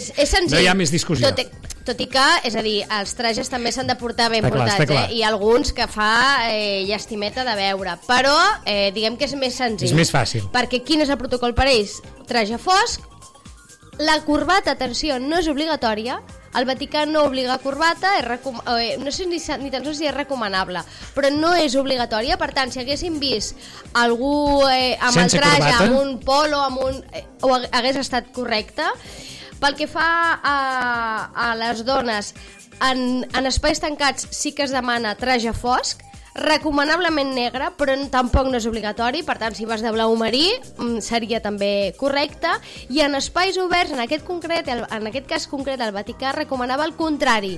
És senzill. No hi ha més discussió. Tot i que, és a dir, els trajes també s'han de portar ben portats, i alguns que fa llastimeta de veure, però diguem que és més senzill. És més fàcil. Perquè quin és el protocol per ells? Traje fosc, la corbata, atenció, no és obligatòria, el Vaticà no obliga corbata, no sé ni tan sols si és recomanable, però no és obligatòria. Per tant, si haguéssim vist algú amb sense el traje, corbata, amb un polo, o hagués estat correcte. Pel que fa a les dones, en espais tancats sí que es demana traje fosc, recomanablement negre, però tampoc no és obligatori. Per tant, si vas de blau marí seria també correcte. I en espais oberts, en aquest cas concret, el Vaticà recomanava el contrari,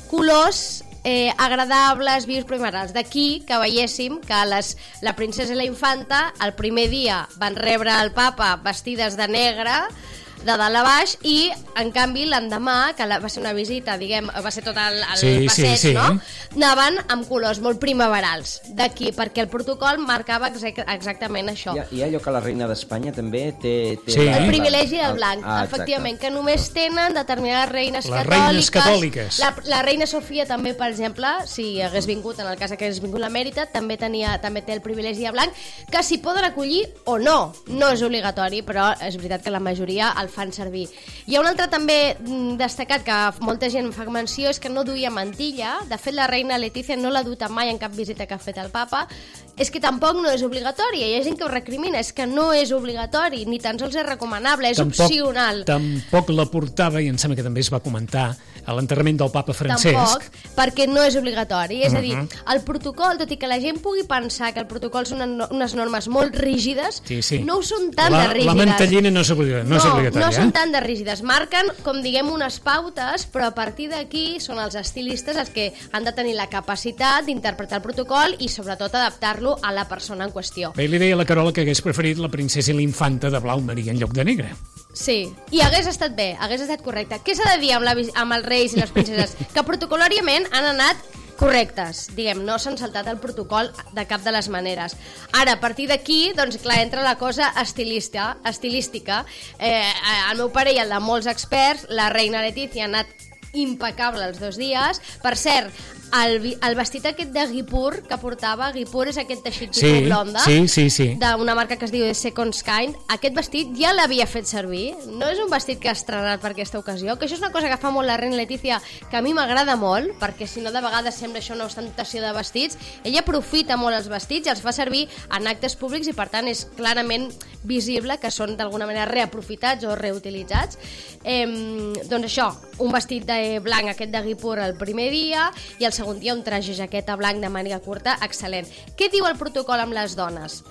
colors agradables, vius, primarals. D'aquí que veiéssim que la princesa i la infanta el primer dia van rebre el papa vestides de negre de dalt a baix, i en canvi l'endemà, que va ser una visita, diguem, va ser tot el passeig, no? Anaven amb colors molt primaverals. D'aquí, perquè el protocol marcava exactament això. Hi ha allò que la reina d'Espanya també té el privilegi del blanc, efectivament, que només tenen determinades reines catòliques. La reina Sofia també, per exemple, si hagués vingut, en el cas que hagués vingut l'emèrita, també té el privilegi de blanc, que s'hi poden acollir o no. No és obligatori, però és veritat que la majoria el fan servir. Hi ha un altre també destacat que molta gent fa menció, és que no duia mantilla. De fet, la reina Letícia no l'ha duta mai en cap visita que ha fet el papa. És que tampoc no és obligatori. Hi ha gent que ho recrimina, és que no és obligatori, ni tan sols és recomanable, és opcional. Tampoc la portava, i em sembla que també es va comentar, a l'enterrament del papa Francesc. Tampoc, perquè no és obligatori. És a dir, el protocol, tot i que la gent pugui pensar que el protocol són unes normes molt rígides, no ho són tan de rígides. La mantellina no és obligatòria. No són tan de rígides. Marquen, com diguem, unes pautes, però a partir d'aquí són els estilistes els que han de tenir la capacitat d'interpretar el protocol i sobretot adaptar-lo a la persona en qüestió. Bé, li deia la Carola que hagués preferit la princesa i la infanta de blau marí en lloc de negre. Sí, i hagués estat bé, hagués estat correcte. Què s'ha de dir amb els reis i les princeses? Que protocolàriament han anat correctes, diguem, no s'han saltat el protocol de cap de les maneres. Ara, a partir d'aquí, doncs clar, entra la cosa estilística. El meu pare i el de molts experts, la reina Letícia ha anat impecable els 2 dies. Per cert, el vestit aquest de Guipur que portava, Guipur és aquest teixit tipus blonda, d'una marca que es diu Second Kind. Aquest vestit ja l'havia fet servir, no és un vestit que ha estrenat per aquesta ocasió, que això és una cosa que fa molt la reina Letícia, que a mi m'agrada molt, perquè si no de vegades sembla això una ostentació de vestits. Ella aprofita molt els vestits i els fa servir en actes públics i per tant és clarament visible que són d'alguna manera reaprofitats o reutilitzats. Doncs això, un vestit de blanc aquest de Guipur el primer dia i el segon dia un traje jaqueta blanc de màniga curta excel·lent. Què diu el protocol amb les dones?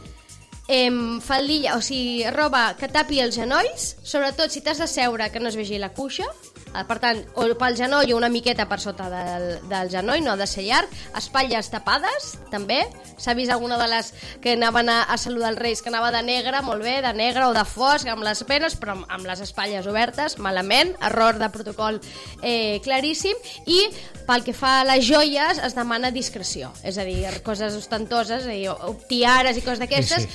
Faldilla, o sigui, roba que tapi els genolls, sobretot si t'has de seure que no es vegi la cuixa, per tant, o pel genoll o una miqueta per sota del genoll, no ha de ser llarg. Espatlles tapades, també. S'ha vist alguna de les que anaven a saludar els reis que anava de negre, molt bé, de negre o de fosc, amb les penes, però amb les espatlles obertes, malament, error de protocol claríssim. I pel que fa a les joies es demana discreció, és a dir, coses ostentoses, tiares i coses d'aquestes,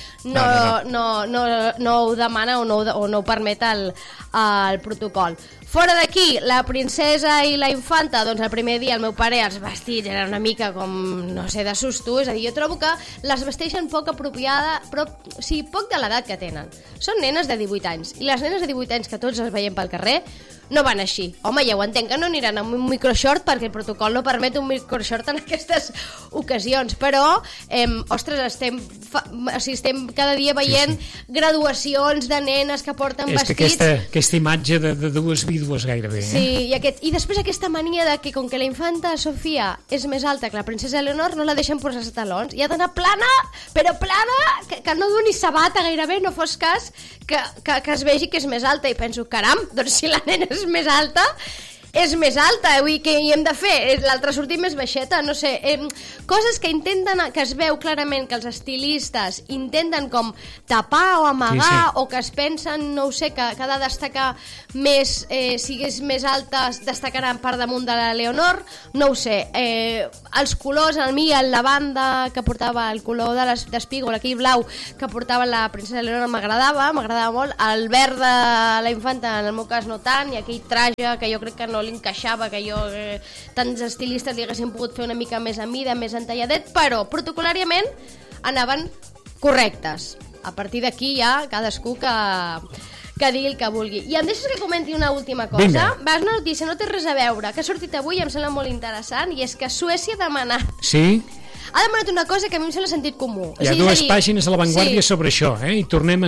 no ho demana o no ho permet el protocol. Fora d'aquí, la princesa i la infanta, doncs el primer dia el meu pare els vestits eren una mica com, no sé, de susto, és a dir, jo trobo que les vesteixen poc apropiada, però o sigui, poc de l'edat que tenen. Són nenes de 18 anys, i les nenes de 18 anys que tots les veiem pel carrer no van així. Home, ja ho entenc que no aniran amb un microshort perquè el protocol no permet un microshort en aquestes ocasions, però, ostres, estem cada dia veient graduacions de nenes que porten vestits. Aquesta imatge de dues vídues gairebé. Sí, i després aquesta mania de que com que la infanta Sofia és més alta que la princesa Eleonor no la deixen posar-se talons i ha d'anar plana, però plana, que no doni sabata gairebé, no fos cas que es vegi que és més alta, i penso, caram, doncs si la nena és més alta, és més alta, vull dir, què hi hem de fer? L'altra ha sortit més baixeta, no sé. Coses que intenten, que es veu clarament que els estilistes intenten com tapar o amagar, o que es pensen, no ho sé, que ha de destacar més, si és més alta, destacaran per damunt de la Leonor, no ho sé. Els colors, a mi, el lavanda que portava, el color d'espígol, aquell blau que portava la princesa Leonor m'agradava molt. El verd de la infanta, en el meu cas, no tant, i aquell traje que jo crec que no li encaixava, que tants estilistes li haguessin pogut fer una mica més a mida, més entalladet, però protocolàriament anaven correctes. A partir d'aquí ja cadascú que digui el que vulgui. I em deixes que comenti una última cosa? Vinga. Va, és una notícia, no té res a veure, que ha sortit avui i em sembla molt interessant, i és que Suècia ha demanat... Sí? Ha demanat una cosa que a mi em sembla sentit comú. Hi ha dues pàgines a La Vanguardia sobre això, i tornem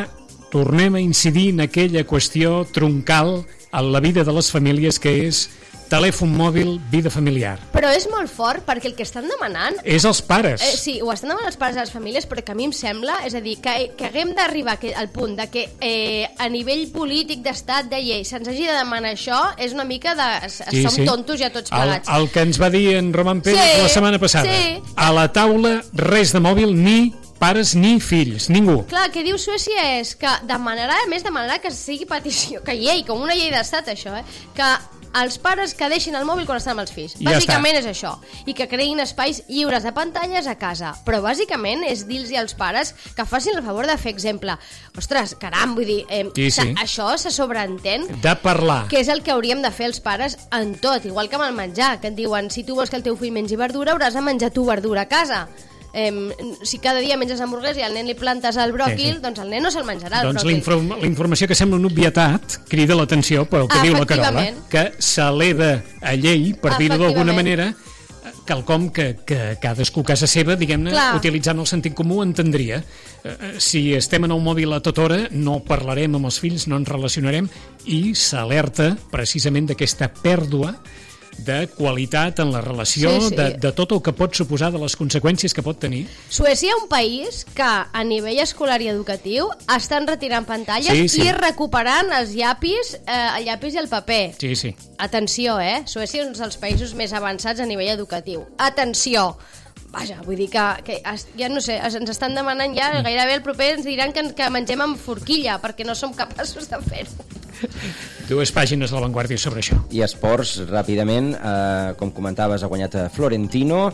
a incidir en aquella qüestió troncal a la vida de les famílies, que és telèfon mòbil, vida familiar. Però és molt fort, perquè el que estan demanant... És els pares. Sí, ho estan demanant els pares de les famílies, però que a mi em sembla, és a dir, que haguem d'arribar al punt de que a nivell polític, d'estat, de llei, se'ns hagi de demanar això, és una mica de... som tontos ja tots plegats. El que ens va dir en Roman Pérez la setmana passada. Sí. A la taula, res de mòbil, ni pares ni fills, ningú. Clar, el que diu Suècia és que demanarà que sigui petició, que llei, com una llei d'estat això, que els pares que deixin el mòbil quan estan amb els fills. Bàsicament és això. I que creïn espais lliures de pantalles a casa. Però bàsicament és dir-los als pares que facin el favor de fer exemple. Ostres, caram, vull dir, això se sobreentén. De parlar. Que és el que hauríem de fer els pares en tot. Igual que amb el menjar, que et diuen, si tu vols que el teu fill mengi verdura, hauràs de menjar tu verdura a casa. Si cada dia menges hamburguesa i al nen li plantes el bròquil, doncs el nen no se'l menjarà, el bròquil. Doncs la informació que sembla una obvietat crida l'atenció pel que diu la Carola, que s'eleva a llei, per dir-ho d'alguna manera, quelcom que cadascú a casa seva, diguem-ne, utilitzant el sentit comú, entendria. Si estem en el mòbil a tota hora, no parlarem amb els fills, no ens relacionarem, i s'alerta precisament d'aquesta pèrdua de qualitat en la relació, de tot el que pot suposar, de les conseqüències que pot tenir. Suècia, un país que a nivell escolar i educatiu estan retirant pantalles i recuperant els llapis, el llapis i el paper. Sí. Atenció, Suècia és un dels països més avançats a nivell educatiu. Atenció! Vaja, vull dir que ja no sé, ens estan demanant ja, gairebé el proper ens diran que mengem amb forquilla, perquè no som capaços de fer-ho. Dues pàgines de La Vanguardia sobre això. I esports, ràpidament, com comentaves, ha guanyat Florentino.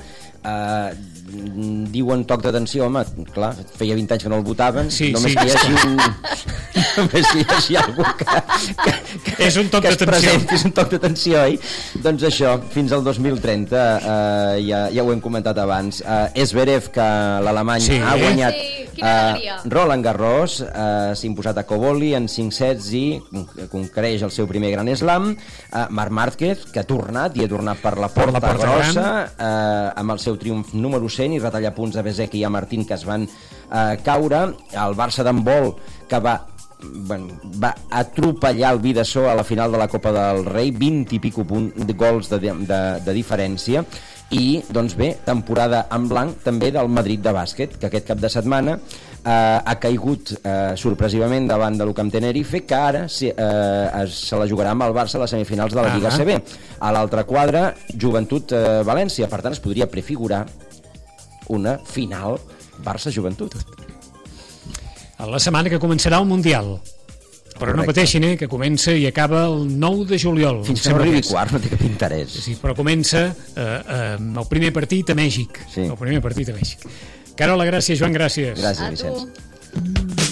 Diuen toc d'atenció, home, clar, feia 20 anys que no el votaven, només que hi hagi algú que és un toc d'atenció. És un toc d'atenció, oi? Doncs això, fins al 2030, ja ho hem comentat abans. Zverev, que l'alemany ha guanyat Roland Garros, s'ha imposat a Coboli en 5 sets i conquereix el seu primer gran slam. Marc Márquez, que ha tornat per la porta grossa, amb el seu triomf número 100 i retallar punts de Bezek i a Martín, que es van caure. El Barça d'handbol, que va atropellar el Bidasoa a la final de la Copa del Rei, 20 i pico gols de diferència. I, doncs bé, temporada en blanc també del Madrid de bàsquet, que aquest cap de setmana ha caigut sorpresivament davant de l'UCAM Tenerife, que ara se la jugarà amb el Barça a les semifinals de la Lliga CB. A l'altre quadre, Joventut València. Per tant, es podria prefigurar una final Barça-Joventut. A la setmana que començarà el Mundial. Però no pateixin, que comença i acaba el 9 de juliol. Fins que no arribi quart, no té cap interès. Sí, però comença el primer partit a Mèxic. El primer partit a Mèxic. Carola, gràcies. Joan, gràcies. Gràcies, Vicenç.